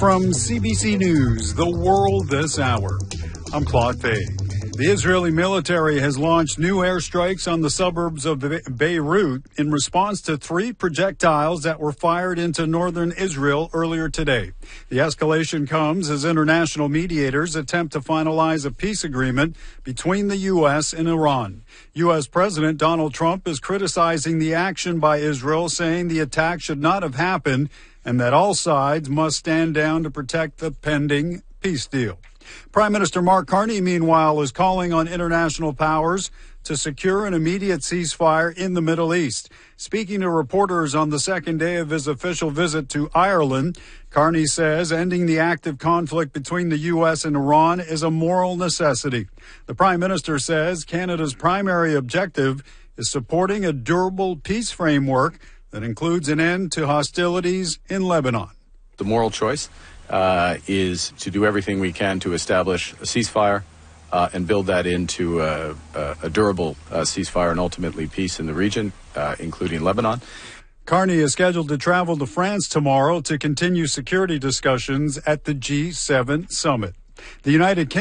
From CBC News, The World This Hour, I'm Claude Fay. The Israeli military has launched new airstrikes on the suburbs of Beirut in response to 3 projectiles that were fired into northern Israel earlier today. The escalation comes as international mediators attempt to finalize a peace agreement between the U.S. and Iran. U.S. President Donald Trump is criticizing the action by Israel, saying the attack should not have happened and that all sides must stand down to protect the pending peace deal. Prime Minister Mark Carney, meanwhile, is calling on international powers to secure an immediate ceasefire in the Middle East. Speaking to reporters on the second day of his official visit to Ireland, Carney says ending the active conflict between the U.S. and Iran is a moral necessity. The Prime Minister says Canada's primary objective is supporting a durable peace framework that includes an end to hostilities in Lebanon. The moral choice is to do everything we can to establish a ceasefire and build that into a durable ceasefire and ultimately peace in the region, including Lebanon. Carney is scheduled to travel to France tomorrow to continue security discussions at the G7 summit. The United Kingdom